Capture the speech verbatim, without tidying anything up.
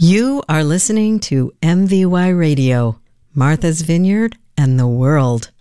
You are listening to M V Y Radio, Martha's Vineyard and the World.